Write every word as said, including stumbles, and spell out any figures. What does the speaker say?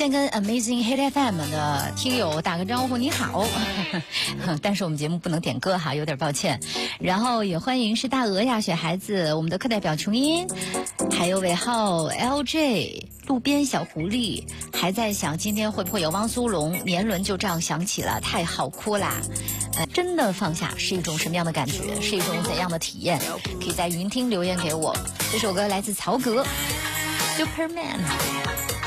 先跟 Amazing Hit F M 的听友打个招呼，你好。但是我们节目不能点歌哈，有点抱歉。然后也欢迎是大鹅呀、雪孩子、我们的课代表琼音，还有尾号 L J。路边小狐狸还在想今天会不会有汪苏泷，年轮就这样响起了，太好哭啦。呃，真的放下是一种什么样的感觉，是一种怎样的体验，可以在云听留言给我。这首歌来自曹格 Superman。